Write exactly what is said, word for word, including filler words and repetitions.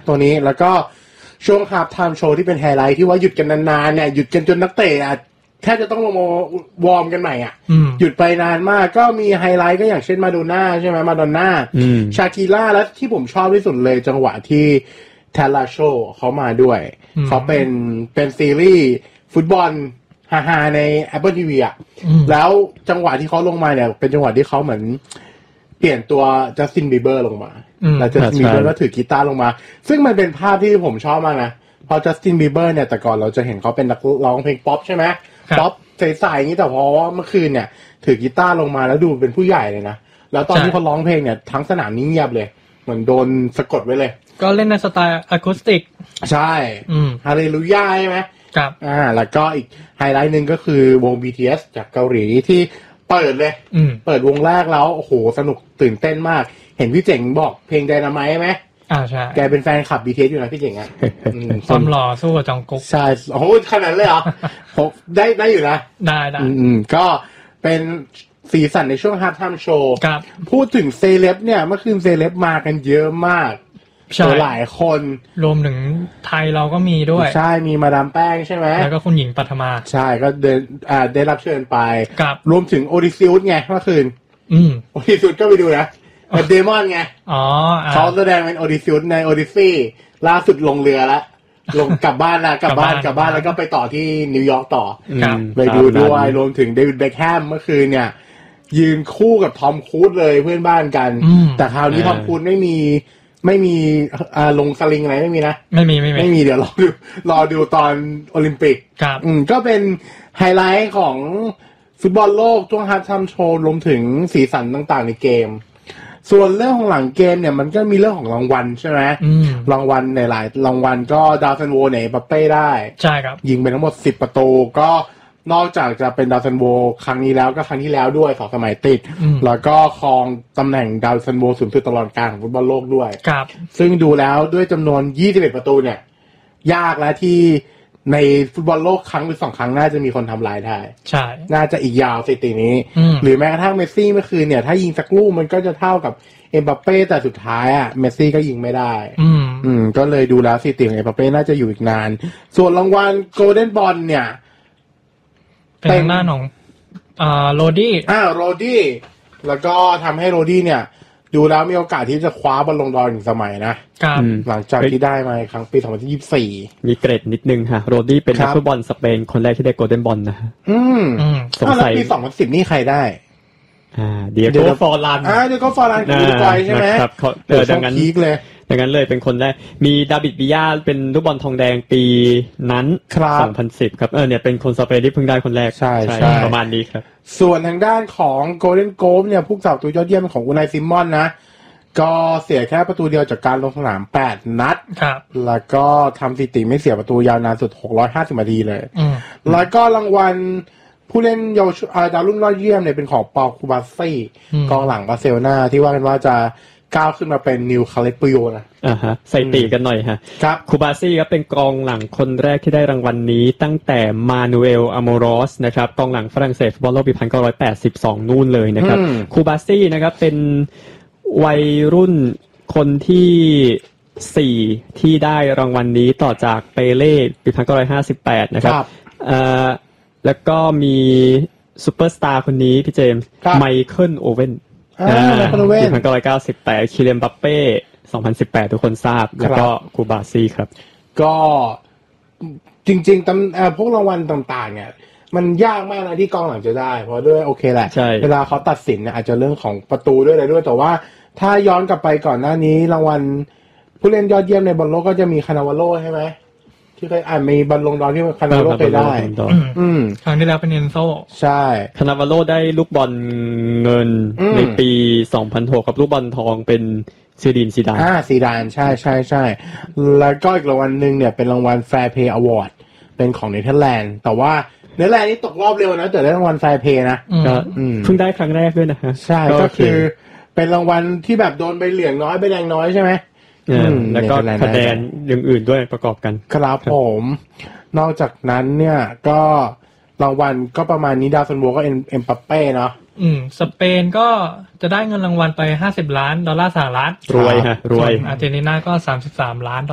ตัวนี้แล้วก็ช่วงฮาล์ฟไทม์โชว์ที่เป็นไฮไลท์ที่ว่าหยุดกันนานๆเนี่ยหยุดกันจนนักเตะอ่ะแทบจะต้องลงมาวอร์มกันใหม่อ่ะหยุดไปนานมากก็มีไฮไลท์ก็อย่างเช่นมาโดน่าใช่ไหมมาโดน่าชาคิร่าและที่ผมชอบที่สุดเลยจังหวะที่เทลาโชเขามาด้วยเขาเป็นเป็นซีรีส์ฟุตบอลฮาๆใน Apple ที วี อ่ะแล้วจังหวะที่เขาลงมาเนี่ยเป็นจังหวะที่เขาเหมือนเปลี่ยนตัวจัสตินบีเบอร์ลงมาแล้วจัสตินบีเบอร์ก็ถือกีตาร์ลงมาซึ่งมันเป็นภาพที่ผมชอบมากนะพอจัสตินบีเบอร์เนี่ยแต่ก่อนเราจะเห็นเขาเป็นนักร้องเพลงป๊อปใช่ไหมป๊อปใสๆอย่างนี้แต่พอเมื่อคืนเนี่ยถือกีตาร์ลงมาแล้วดูเป็นผู้ใหญ่เลยนะแล้วตอนที่เขาร้องเพลงเนี่ยทั้งสนามนี้เงียบเลยเหมือนโดนสะกดไว้เลยก็เล่นในสไตล์อะคูสติกใช่ฮาเลลูยาใช่ไหมครับอ่าแล้วก็อีกไฮไลท์หนึ่งก็คือวง บี ที เอส จากเกาหลีที่เปิดเลยเปิดวงแรกแล้วโอ้โหสนุกตื่นเต้นมากเห็นพี่เจ๋งบอกเพลง Dynamite ไหมอ่าใช่แกเป็นแฟนคลับ บี ที เอส อยู่นะพี่เจ๋งอ่ะความหล่อสู้กับจองกุ๊กใช่โอ้โหขนาดเลยเหรอผมได้ได้อยู่นะได้ได้อืมก็เป็นสีสันในช่วงฮาล์ฟไทม์โชว์พูดถึงเซเลบเนี่ยเมื่อคืนเซเลบมากันเยอะมากหลายคนรวมถึงไทยเราก็มีด้วยใช่มีมาดามแป้งใช่ไหมแล้วก็คุณหญิงปัทมาใช่ก็เดินอ่าได้รับเชิญไปรวมถึงโอดิซิอุสไงเมื่อคืนอืมโอดิซิอุสก็ไปดูนะเดมอนไงอ๋อเขาแสดงเป็นโอดิซิอุสในโอดิซีล่าสุดลงเรือแล้วลงกลับบ้านแล้วกลับบ้านกลับบ้านแล้วก็ไปต่อที่นิวยอร์กต่อไปดูด้วยรวมถึงเดวิดเบ็คแฮมเมื่อคืนเนี่ยยืนคู่กับทอมครูซเลยเพื่อนบ้านกันแต่คราวนี้ทอมครูซไม่มีไม่มีอ่าลงสลิงอะไรไม่มีนะไม่มีไม่มีไม่มีเดี๋ยวรอดูรอดูตอนโอลิมปิกครับอืมก็เป็นไฮไลท์ของฟุตบอลโลกช่วงฮาล์ฟไทม์โชว์รวมถึงสีสันต่างๆในเกมส่วนเรื่องของหลังเกมเนี่ยมันก็มีเรื่องของรางวัลใช่ไหมรางวัลในหลายรางวัลก็ดาวซันโวเนี่ยบัปเป้ได้ใช่ครับยิงไปทั้งหมดสิบประตูก็นอกจากจะเป็นดาวซันโวครั้งนี้แล้วก็ครั้งที่แล้วด้วยสองสมัยติดแล้วก็ครองตำแหน่งดาวซันโวสูงสุดตลอดกาลของฟุตบอลโลกด้วยครับซึ่งดูแล้วด้วยจำนวนยี่สิบเอ็ดประตูเนี่ยยากแล้วที่ในฟุตบอลโลกครั้งหรือสองครั้งน่าจะมีคนทำลายได้ใช่น่าจะอีกยาวสถิตินี้หรือแม้กระทั่งเมสซี่เมื่อคืนเนี่ยถ้ายิงสักลูกมันก็จะเท่ากับเอ็มบัปเป้แต่สุดท้ายอ่ะเมสซี่ก็ยิงไม่ได้อืมอืมก็เลยดูแล้วสถิติของเอ็มบัปเป้น่าจะอยู่อีกนานส่วนรางวัลโกลเด้นบอลเนี่ยเป็นหน้าของอ่าโรดี้อ่าโรดี้แล้วก็ทำให้โรดี้เนี่ยดูแล้วมีโอกาสที่จะคว้าบอลลงดอร์อีกสมัยนะครับหลังจากที่ได้มาครั้งปีสองพันยี่สิบสี่มีเกรดนิดนึงฮะโรดี้เป็นนักฟุตบอลสเปนคนแรกที่ได้โกลเด้นบอลนะฮะอืมสงสัยปีสองพันสิบนี่ใครได้อ่าเดียโก้ฟอร์ลันอ่าเดียโก้ฟอร์ลันกูดูไกลใช่ไหมครับเออดังนั้นดังนั้นเลยเป็นคนแรกมีดาวิดบิยาเป็นลูกบอลทองแดงปีนั้นสองพันสิบครับเออเนี่ยเป็นคนสเปนที่เพิ่งได้คนแรกใช่ใช่ประมาณนี้ครับส่วนทางด้านของโกลเด้นโกลบเนี่ยผู้สาวตัวยอดเยี่ยมของอูไนซิมอนนะก็เสียแค่ประตูเดียวจากการลงสนามแปดนัดครับแล้วก็ทำสถิติไม่เสียประตูยาวนานสุดหกร้อยห้าสิบนาทีเลยแล้วก็รางวัลผู้เล่นเยาวชนดาวรุ่งยอดเยี่ยมเนี่ยเป็นของปอคูบาซี่กองหลังบาร์เซโลนาที่ว่ากันว่าจะก้าวขึ้นมาเป็นนิวคาเลปิโยนะอ่าฮะใส่ตีกันหน่อยฮะครับคูบาซี่ครับเป็นกองหลังคนแรกที่ได้รางวัลนี้ตั้งแต่มานูเอลอโมรอสนะครับกองหลังฝรั่งเศสฟุตบอลโลกปีหนึ่งพันเก้าร้อยแปดสิบสองนู่นเลยนะครับคูบาซี่นะครับเป็นวัยรุ่นคนที่สี่ที่ได้รางวัลนี้ต่อจากเปเล่ปีหนึ่งพันเก้าร้อยห้าสิบแปดนะครับเอ่อแล้วก็มีซุปเปอร์สตาร์คนนี้พี่เจมส์ไมเคิลโอเว่นอ่าไมเคิลโอเว่นปีหนึ่งพันเก้าร้อยเก้าสิบแปดคิเลนบัปเป้สองพันสิบแปดทุกคนทราบแล้วก็คูบาซี่ครับก็จริงๆตำเอ่อพวกรางวัลต่างๆเนี่ยมันยากมากนะที่กองหลังจะได้เพราะด้วยโอเคแหละเวลาเขาตัดสินเนี่ยอาจจะเรื่องของประตูด้วยอะไรด้วยแต่ว่าถ้าย้อนกลับไปก่อนหน้านี้รางวัลผู้เล่นยอดเยี่ยมในบอลโลกก็จะมีคานาวาโลใช่ไหมที่เคยอ่านมีบอลลงดอร์ที่คานาวาโลเคยได้อืมครั้งที่แล้วเป็นเอนโซใช่คานาวาโลได้ลูกบอลเงินในปีสองพันหกกับลูกบอลทองเป็นซีดีนซีดานอ่าซีดานใช่ใช่ใช่แล้วก็อีกรางวัลนึงเนี่ยเป็นรางวัล Fair Play Award เป็นของเนเธอร์แลนด์แต่ว่าเนเธอร์แลนด์นี่ตกรอบเร็วนะแต่ได้รางวัล Fair Play นะก็เพิ่งได้ครั้งแรกด้วยนะฮะใช่ก็คือเป็นรางวัลที่แบบโดนใบเหลืองน้อยใบแดงน้อยใช่ไหมแล้วก็คะแนนอย่างอื่นด้วยประกอบกันครับผมนอกจากนั้นเนี่ยก็รางวัลก็ประมาณนี้ดาวซันโวก็เอ็มบัปเป้เนาะอืมสเปนก็จะได้เงินรางวัลไปห้าสิบล้านดอลลาร์สหรัฐรวยฮะรวยอาร์เจนตินาก็สามสิบสามล้าน